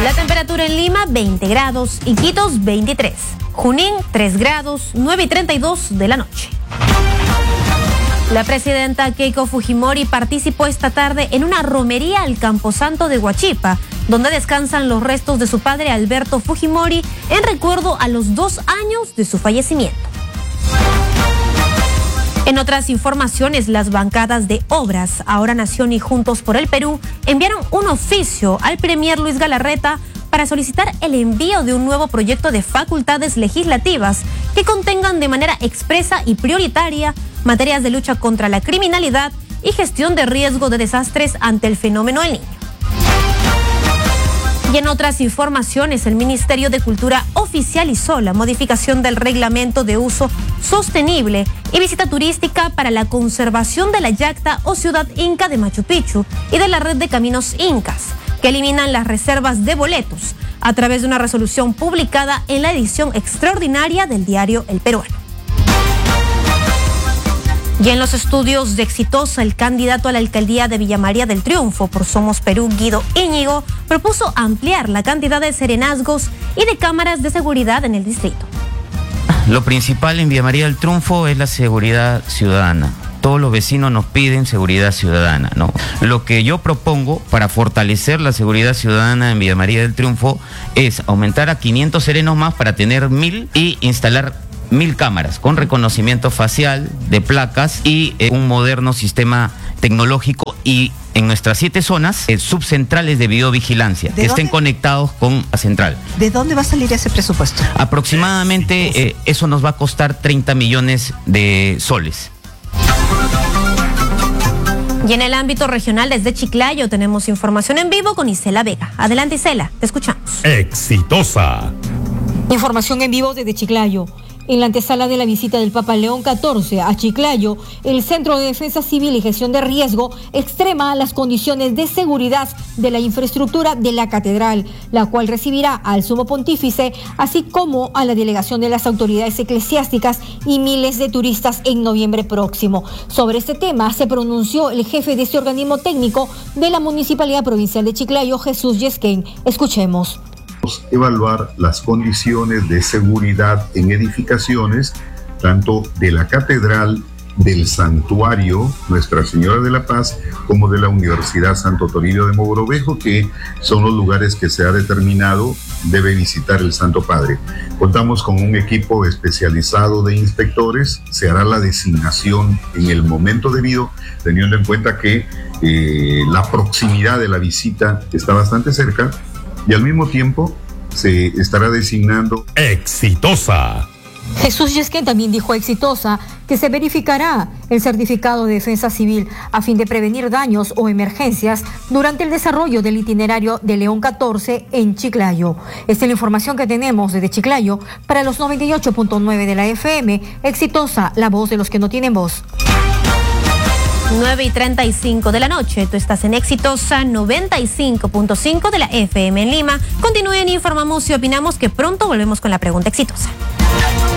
La temperatura en Lima 20 grados, Iquitos 23, Junín 3 grados, 9:32 de la noche. La presidenta Keiko Fujimori participó esta tarde en una romería al Camposanto de Huachipa, donde descansan los restos de su padre Alberto Fujimori en recuerdo a los 2 años de su fallecimiento. En otras informaciones, las bancadas de Obras, Ahora Nación y Juntos por el Perú enviaron un oficio al premier Luis Galarreta para solicitar el envío de un nuevo proyecto de facultades legislativas que contengan de manera expresa y prioritaria materias de lucha contra la criminalidad y gestión de riesgo de desastres ante el fenómeno El Niño. Y en otras informaciones, el Ministerio de Cultura oficializó la modificación del reglamento de uso sostenible y visita turística para la conservación de la yacta o ciudad inca de Machu Picchu y de la red de caminos incas, que eliminan las reservas de boletos a través de una resolución publicada en la edición extraordinaria del diario El Peruano. Y en los estudios de Exitosa, el candidato a la alcaldía de Villa María del Triunfo por Somos Perú, Guido Íñigo, propuso ampliar la cantidad de serenazgos y de cámaras de seguridad en el distrito. Lo principal en Villa María del Triunfo es la seguridad ciudadana. Todos los vecinos nos piden seguridad ciudadana, ¿no? Lo que yo propongo para fortalecer la seguridad ciudadana en Villa María del Triunfo es aumentar a 500 serenos más para tener 1000 y instalar 1000 cámaras con reconocimiento facial de placas y un moderno sistema tecnológico, y en nuestras 7 zonas subcentrales de videovigilancia que estén conectados con la central. ¿De dónde va a salir ese presupuesto? Aproximadamente eso nos va a costar 30 millones de soles. Y en el ámbito regional, desde Chiclayo, tenemos información en vivo con Isela Vega. Adelante, Isela, te escuchamos. Exitosa. Información en vivo desde Chiclayo. En la antesala de la visita del Papa León XIV a Chiclayo, el Centro de Defensa Civil y Gestión de Riesgo extrema las condiciones de seguridad de la infraestructura de la catedral, la cual recibirá al Sumo Pontífice, así como a la delegación de las autoridades eclesiásticas y miles de turistas en noviembre próximo. Sobre este tema se pronunció el jefe de este organismo técnico de la Municipalidad Provincial de Chiclayo, Jesús Yesquén. Escuchemos. Evaluar las condiciones de seguridad en edificaciones, tanto de la catedral, del santuario Nuestra Señora de la Paz, como de la Universidad Santo Toribio de Mogrovejo, que son los lugares que se ha determinado debe visitar el Santo Padre. Contamos con un equipo especializado de inspectores, se hará la designación en el momento debido, teniendo en cuenta que la proximidad de la visita está bastante cerca, y al mismo tiempo se estará designando. Exitosa. Jesús Yesquén también dijo a Exitosa que se verificará el certificado de defensa civil a fin de prevenir daños o emergencias durante el desarrollo del itinerario de León XIV en Chiclayo. Esta es la información que tenemos desde Chiclayo para los 98.9 de la FM. Exitosa, la voz de los que no tienen voz. 9:35 de la noche. Tú estás en Exitosa 95.5 de la FM en Lima. Continúen, informamos y opinamos que pronto volvemos con la pregunta exitosa.